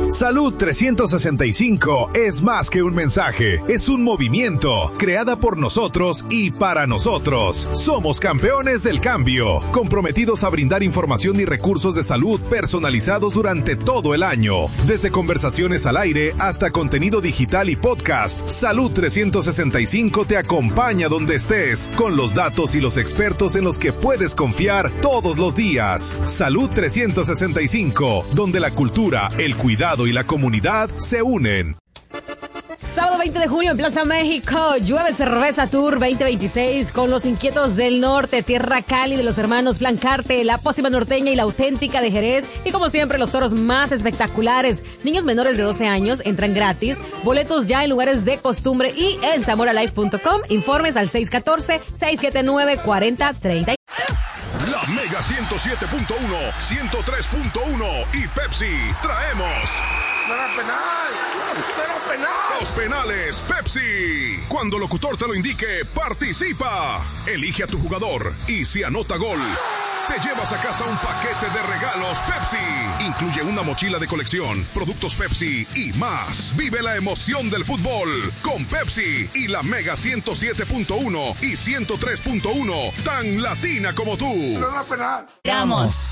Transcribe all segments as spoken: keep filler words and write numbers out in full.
Salud trescientos sesenta y cinco es más que un mensaje, es un movimiento, creada por nosotros y para nosotros. Somos campeones del cambio, comprometidos a brindar información y recursos de salud personalizados durante todo el año. Desde conversaciones al aire hasta contenido digital y podcast, Salud trescientos sesenta y cinco te acompaña donde estés, con los datos y los expertos en los que puedes confiar todos los días. Salud trescientos sesenta y cinco, donde la cultura, el cuidado y la comunidad se unen. Sábado veinte de junio en Plaza México, Llueve Cerveza Tour veinte veintiséis con los Inquietos del Norte, Tierra Cali de los hermanos Blancarte, La Pócima Norteña y La Auténtica de Jerez. Y como siempre, los toros más espectaculares. Niños menores de doce años entran gratis. Boletos ya en lugares de costumbre y en zamoralife punto com. Informes al seis uno cuatro, seis siete nueve, cuatro cero tres cero. La Mega ciento siete punto uno, ciento tres punto uno y Pepsi traemos... ¡No era penal! ¡No era penal! Los penales Pepsi. Cuando el locutor te lo indique, participa. Elige a tu jugador y si anota gol, te llevas a casa un paquete de regalos Pepsi. Incluye una mochila de colección, productos Pepsi y más. Vive la emoción del fútbol con Pepsi y la Mega ciento siete punto uno y ciento tres punto uno, tan latina como tú. ¡No era penal! ¡Vamos!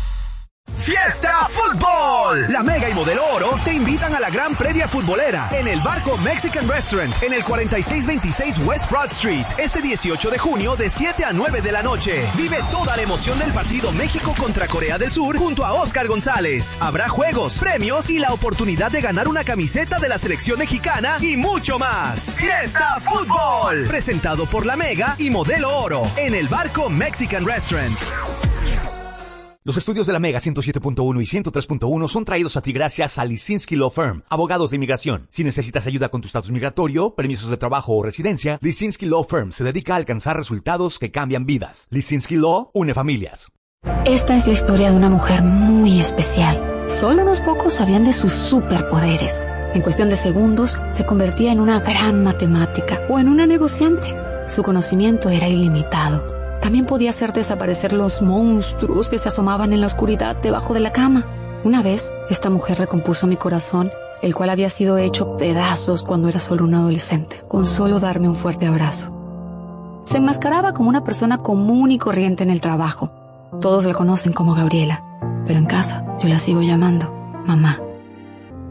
¡Fiesta Fútbol! La Mega y Modelo Oro te invitan a la gran previa futbolera en el Barco Mexican Restaurant en el cuarenta y seis veintiséis West Broad Street este dieciocho de junio de siete a nueve de la noche. Vive toda la emoción del partido México contra Corea del Sur junto a Oscar González. Habrá juegos, premios y la oportunidad de ganar una camiseta de la selección mexicana y mucho más. ¡Fiesta Fútbol! Presentado por la Mega y Modelo Oro en el Barco Mexican Restaurant. Los estudios de la Mega ciento siete punto uno y ciento tres punto uno son traídos a ti gracias a Lisinski Law Firm, abogados de inmigración. Si necesitas ayuda con tu estatus migratorio, permisos de trabajo o residencia, Lisinski Law Firm se dedica a alcanzar resultados que cambian vidas. Lisinski Law une familias. Esta es la historia de una mujer muy especial. Solo unos pocos sabían de sus superpoderes. En cuestión de segundos, se convertía en una gran matemática o en una negociante. Su conocimiento era ilimitado. También podía hacer desaparecer los monstruos que se asomaban en la oscuridad debajo de la cama. Una vez, esta mujer recompuso mi corazón, el cual había sido hecho pedazos cuando era solo un adolescente, con solo darme un fuerte abrazo. Se enmascaraba como una persona común y corriente en el trabajo. Todos la conocen como Gabriela, pero en casa yo la sigo llamando mamá.